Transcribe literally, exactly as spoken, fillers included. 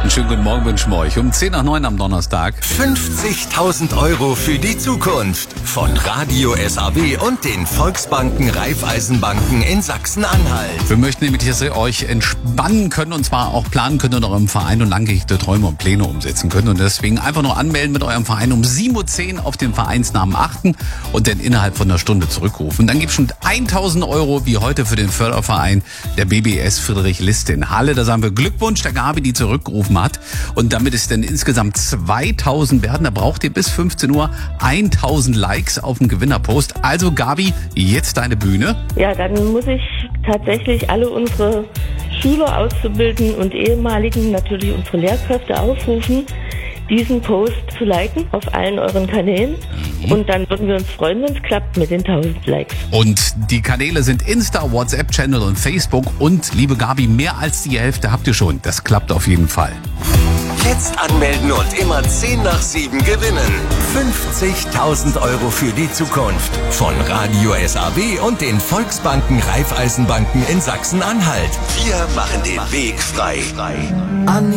Einen schönen guten Morgen wünschen wir euch. Um zehn nach neun am Donnerstag. fünfzigtausend Euro für die Zukunft. Von Radio S A W und den Volksbanken Raiffeisenbanken in Sachsen-Anhalt. Wir möchten nämlich, dass ihr euch entspannen könnt und zwar auch planen könnt in eurem Verein und langgehegte Träume und Pläne umsetzen könnt. Und deswegen einfach nur anmelden mit eurem Verein um sieben Uhr zehn auf den Vereinsnamen achten und dann innerhalb von einer Stunde zurückrufen. Dann gibt es schon tausend Euro wie heute für den Förderverein der B B S Friedrich Liste in Halle. Da sagen wir Glückwunsch der Gabi, die zurückgerufen hat. Und damit es dann insgesamt zweitausend werden, da braucht ihr bis fünfzehn Uhr tausend Likes auf dem Gewinnerpost. Also Gabi, jetzt deine Bühne. Ja, dann muss ich tatsächlich alle unsere Schüler, Auszubildenden und ehemaligen, natürlich unsere Lehrkräfte aufrufen, diesen Post zu liken auf allen euren Kanälen. Mhm. Und dann würden wir uns freuen, wenn es klappt mit den tausend Likes. Und die Kanäle sind Insta, WhatsApp-Channel und Facebook. Und liebe Gabi, mehr als die Hälfte habt ihr schon. Das klappt auf jeden Fall. Jetzt anmelden und immer zehn nach sieben gewinnen. fünfzigtausend Euro für die Zukunft. Von Radio S A W und den Volksbanken Raiffeisenbanken in Sachsen-Anhalt. Wir machen den Weg frei. An